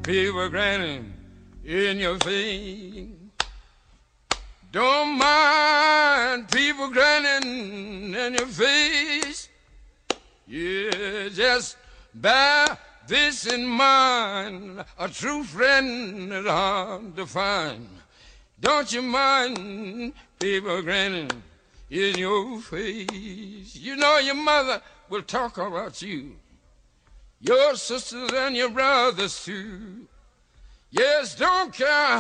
people grinning in your face. Don't mind people grinning in your face. Yeah, just bear this in mind. A true friend is hard to find. Don't you mind people grinning in your face? You know your mother will talk about you, your sisters and your brothers too. Yes, don't care